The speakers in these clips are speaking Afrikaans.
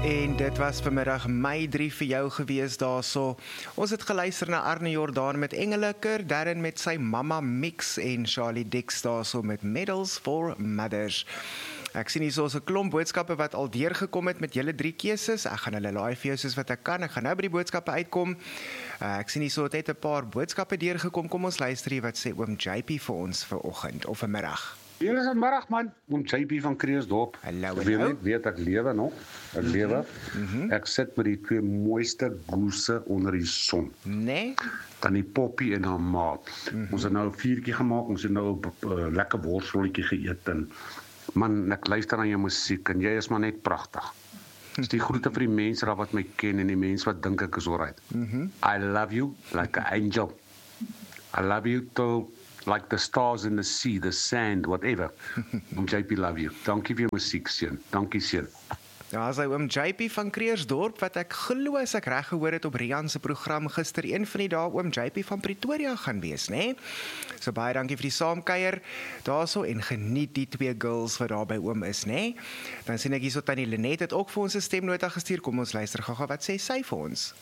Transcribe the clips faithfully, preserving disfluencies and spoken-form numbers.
En dit was vanmiddag my drie vir jou gewees daarso. Ons het geluister na Arne Jordaan met Engeliker, Darren met sy Mama Mix en Charlie Dix daarso met Medals for Mothers. Ek sien hier so 'n klomp boodskappe wat al deurgekom het met julle drie keuses. Ek gaan hulle laai vir jou soos wat ek kan. Ek gaan nou by die boodskappe uitkom. Uh, ek sien hier so net 'n paar boodskappe deurgekom. Kom ons luister hier wat sê oom J P vir ons vir oggend of vanmiddag. Hier is 'n middag man, oom J P van Kreersdorp. Hallo, Ek weet hallo. net, weet ek lewe nog. Ek lewe. Mhm. Ek sit met die twee mooiste goose onder die son. Nee? Tannie Poppy en haar maat. Ons het nou 'n vuurtjie gemaak, ons het nou 'n uh, lekker worseltjie geëet en man, ek luister aan jou musiek en jy is maar net pragtig. Dis die groete vir die mense daar wat my ken en die mense wat dink ek is alright. Mhm. I love you like an angel. I love you till like the stars in the sea, the sand, whatever. Oom J P, love you. Dankie vir jou musiek, seun. Dankie, seun. Ja, as hy oom J P van Kreersdorp, wat ek glo as ek reg gehoor het op Rian se program gister, een van die dae oom J P van Pretoria gaan wees, né? Nee? So baie dankie vir die saamkuier daarso en geniet die twee girls wat daar by oom is, né? Nee? Dan sien ek hierso tannie Lenet het ook vir ons 'n stemnota gestuur. Kom ons luister gou-gou wat sê sy vir ons.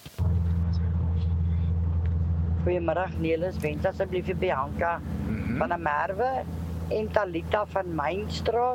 Goeiemiddag Nelis, wens asseblief vir Bianca Mhm. van der Merwe en Talita van Mainstraat.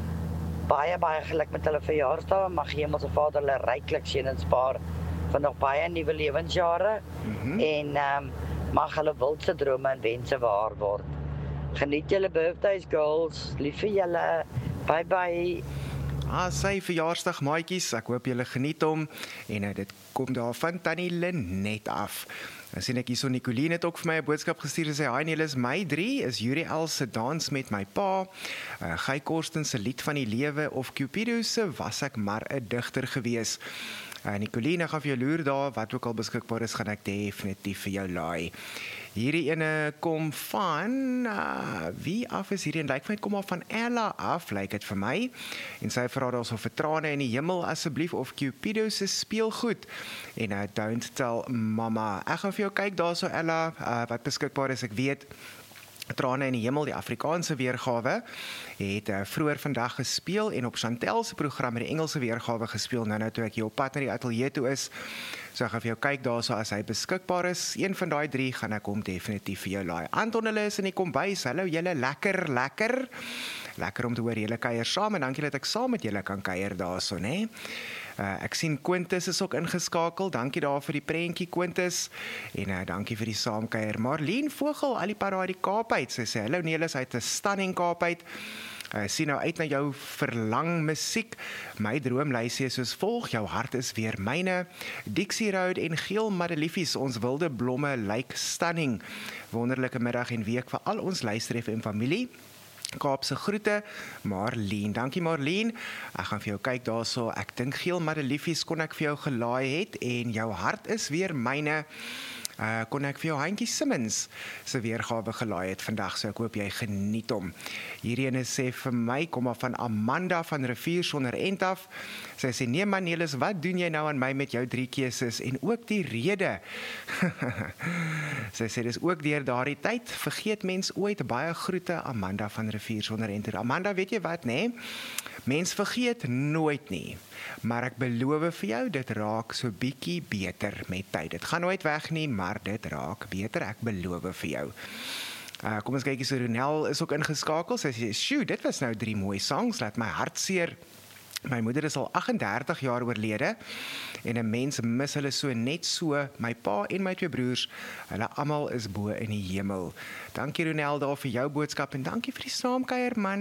Baie baie geluk met hulle verjaarsdag. Mag die Hemelse Vader hulle ryklik seën en spaar vir nog baie nuwe lewensjare. Mhm. En ehm um, mag hulle wildste drome en wense waar word. Geniet julle birthdays girls. Lief vir julle. Bye bye. Ah, sy verjaarsdag maatjies, ek hoop julle geniet hom en uh, dit kom daar van tannie Lenet af. Dan sien ek hierso Nicoline het ook vir my 'n boodskap gestuur en sê: "Hi Nelis, my drie is Yuri El se Dans met my pa, uh, Guy Korsten se Lied van die Lewe of Cupido se Was ek maar 'n digter gewees." Uh, Nicoline, gaan vir jou loer daar, wat ook al beskikbaar is, gaan ek definitief vir jou laai. Hierdie ene kom van, uh, wie af is hierdie? En lyk vir my het kom maar van Ella af, lyk dit vir my. En sy vra daar so vir trane in die hemel asseblief of Cupido se speelgoed. En uh, Don't Tell Mama. Ek gaan vir jou kyk daar so Ella, uh, wat beskikbaar is, ek weet. Trane in die hemel, die Afrikaanse weergawe, het uh, vroeër vandag gespeel en op Chantel se program het die Engelse weergawe gespeel, nou nou toe ek hier op pad na die ateljee toe is. So ek gaan vir jou kyk daarso as hy beskikbaar is. Een van daai drie gaan ek hom definitief vir jou laai. Anton, hulle is in die kombuis. Hallo julle, lekker, lekker. Lekker om te hoor julle kuier saam en dankie dat ek saam met julle kan kuier daarso, né? Nee? Uh, ek sien Quintus is ook ingeskakel. Dankie daar vir die prentjie Quintus. En uh, dankie vir die saamkuier. Marlene Vogel, al die pad daar uit die Kaap uit. Sy sê hallo Nelis uit 'n stunning Kaap uit. Uh, sien nou uit na jou verlang musiek. My droomlysie soos volg: jou hart is weer myne. Dixie Road en Geel Madeliefies, ons wilde blomme lyk like stunning. Wonderlike middag en week vir al ons Luister F M familie. Kaapse groete, Marlene. Dankie Marlene. Ek gaan vir jou kyk daarso. Ek dink Geel Madeliefies kon ek vir jou gelaai het en jou hart is weer myne. Uh, kon ek vir jou Handjie Simmons se weergawe gelaai het vandag, so ek hoop jy geniet hom. Hierdie ene sê vir my, kom maar van Amanda van Rivier sonder end af. Sy sê, nee man Nelis, wat doen jy nou aan my met jou drie keuses en ook die rede? Sy sê, dis ook deur daardie tyd, vergeet mens ooit, baie groete Amanda van Rivier sonder end. Amanda, weet jy wat, nee? Mens vergeet nooit nie, maar ek beloof vir jou, dit raak so bietjie beter met tyd. Dit gaan nooit weg nie, maar dit raak beter, ek beloof vir jou. Uh, kom ons kyk, so Ronel is ook ingeskakel. Sy sê, sjoe, dit was nou drie mooi songs, laat my hart seer. My moeder is al agt en dertig jaar oorlede en 'n mens mis hulle so net so, my pa en my twee broers, hulle almal is bo in die hemel. Dankie Ronel daar vir jou boodskap en dankie vir die saamkuier man.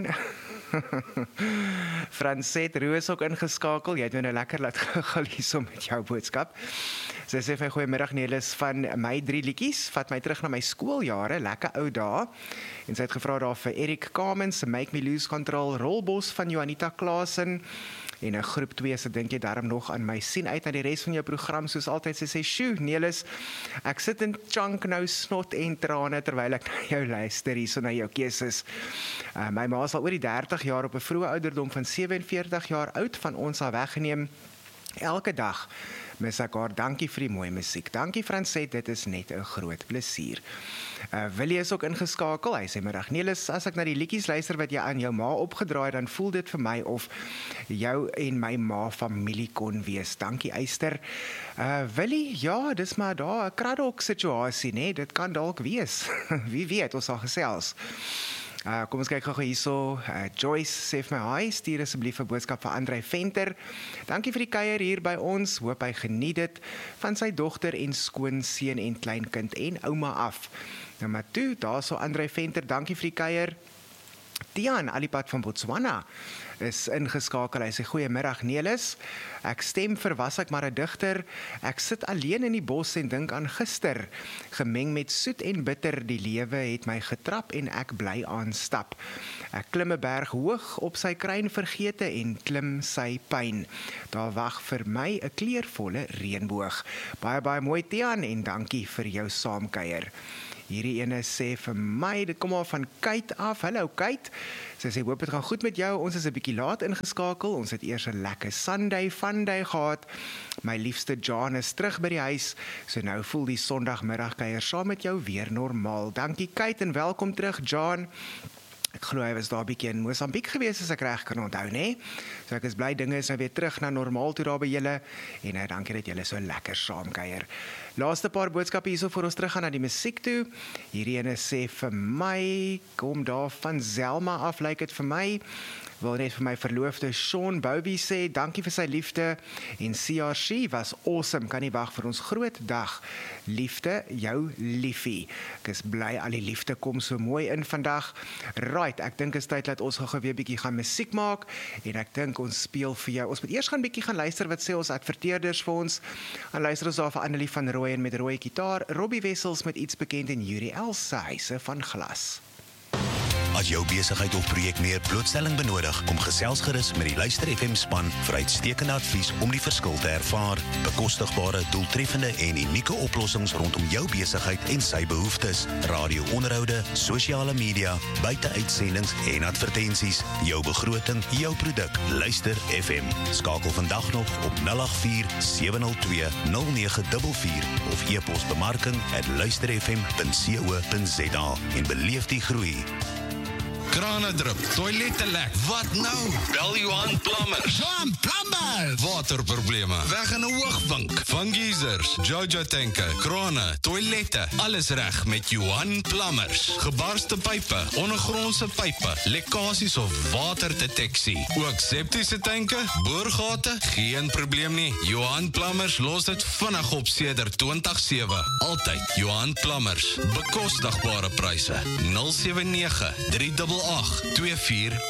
Franset Roos ook ingeskakel, jy het nou lekker laat gegaan hierso met jou boodskap. Sy sê vir goeiemiddag Nelis, van my drie liedjies, vat my terug na my skooljare, lekker ou dae. En sy het gevra daar vir Erik Kamens, Make Me Lose Control, Rolbos van Juanita Klaasen, en 'n groep twee, so dink jy daarom nog aan my, sien uit na die res van jou program, soos altyd. Sy sê, sjoe Nelis, ek sit in chunk nou snot en trane, terwyl ek na jou luister, hierso na jou keuses. Uh, my ma is al oor die dertig jaar op 'n vroeë ouderdom van sewe en veertig jaar oud van ons al weggeneem. Elke dag mis ek haar. Dankie vir die mooi musiek. Dankie Franset, dit is net 'n groot plesier. Uh, Willie is ook ingeskakel. Hy sê middag Nelis, as ek na die liedjies luister wat jy aan jou ma opgedraai, dan voel dit vir my of jou en my ma familie kon wees. Dankie Eyster. Uh, Willie, ja, dis maar daar 'n kraddock situasie, né? Dit kan dalk wees. Wie weet, ons sal gesels. Uh, kom ons kyk gou hierso. Uh, Joyce sê vir my, hi, stuur asseblief 'n boodskap vir Andrei Venter. Dankie vir die kuier hier by ons. Hoop hy geniet dit van sy dogter en skoonseun en kleinkind en ouma af. Nou maar toe, daarso Andrei Venter, dankie vir die kuier. Tian, alipad van Botswana, is ingeskakel. Hy sê, goeiemiddag Nelis. Ek stem vir was ek maar 'n digter. Ek sit alleen in die bos en dink aan gister. Gemeng met soet en bitter, die lewe het my getrap en ek bly aanstap. Ek klim 'n berg hoog op sy kruin vergete en klim sy pyn. Daar wag vir my 'n kleurvolle reënboog. Baie baie mooi Tian en dankie vir jou saamkuier. Hierdie ene sê vir my, dit kom al van Kate af. Hallo Kate. Sy sê, hoop het gaan goed met jou. Ons is 'n bietjie laat ingeskakel. Ons het eers 'n lekker Sunday funday gehad. My liefste John is terug by die huis. So nou voel die Sondagmiddagkuier saam met jou weer normaal. Dankie Kate en welkom terug John. Ek glo hy was daar 'n bietjie in Mosambiek gewees as ek reg kan onthou, né? So ek is bly dinge is nou weer terug na normaal toe daar by julle en uh, dankie dat julle so lekker saamkuier. Laaste paar boodskappe hierso voor ons terug gaan na die musiek toe. Hierdie ene sê vir my, kom daar van Zelma af, lyk dit vir my. Wil net vir my verloofde Sean Bowie sê, dankie vir sy liefde en C R C was awesome, kan nie wag vir ons groot dag. Liefde, jou liefie. Ek is bly al die liefde kom so mooi in vandag. Right, ek dink is tyd dat ons gou weer bietjie gaan musiek maak en ek dink ons speel vir jou. Ons moet eers gaan bietjie gaan luister wat sê ons adverteerders vir ons. En luister ons daar vir Annelie van Rooyen met rooi gitaar, Robbie Wessels met iets bekend en Yuri Els se huise van glas. As jou besigheid of projek meer blootstelling benodig, kom gesels gerus met die Luister F M span vir uitstekende advies om die verskil te ervaar. Bekostigbare, doeltreffende en unieke oplossings rondom jou besigheid en sy behoeftes. Radio-onderhoude, sosiale media, buiteuitsendings en advertensies. Jou begroting, jou produk. Luister F M. Skakel vandag nog op nul agt vier sewe nul twee nul nege vier vier of e-pos bemarking at luisterfm punt co punt za en beleef die groei. Krane drup, toilette lek, wat nou? Bel Johan Plumbers. Johan Plumbers! Waterprobleme, weg in 'n hoogvink. Van geysers, Jojo tanke, krane, toilette, alles reg met Johan Plumbers. Gebarste pype, ondergrondse pype, lekkasies of waterdeteksie. Ook septiese tanke, boorgate, geen probleem nie. Johan Plumbers los dit vinnig op sedert twintig sewe. Altyd Johan Plumbers. Bekostigbare pryse. nul sewe nege drie agt agt twee vier